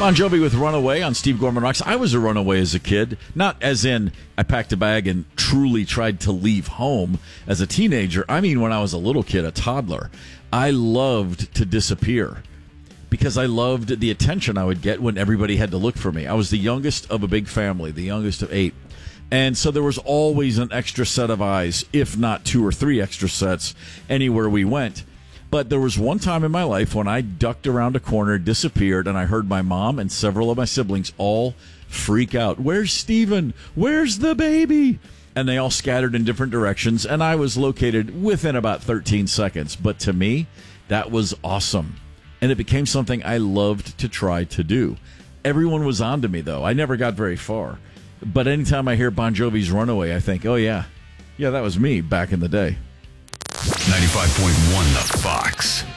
Bon Jovi with Runaway on Steve Gorman Rocks. I was a runaway as a kid, not as in I packed a bag and truly tried to leave home as a teenager. I mean, when I was a little kid, a toddler, I loved to disappear because I loved the attention I would get when everybody had to look for me. I was the youngest of a big family, the youngest of 8. And so there was always an extra set of eyes, if not 2 or 3 extra sets, anywhere we went. But there was one time in my life when I ducked around a corner, disappeared, and I heard my mom and several of my siblings all freak out. Where's Steven? Where's the baby? And they all scattered in different directions, and I was located within about 13 seconds. But to me, that was awesome. And it became something I loved to try to do. Everyone was on to me, though. I never got very far. But anytime I hear Bon Jovi's Runaway, I think, oh, yeah, that was me back in the day. 95.1 The Fox.